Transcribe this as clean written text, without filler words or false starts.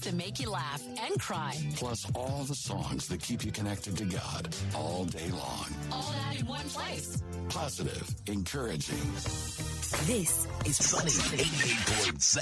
that make you laugh and cry. Plus all the songs that keep you connected to God all day long. All that in one place. Positive, encouraging. This is Sunny 88.7.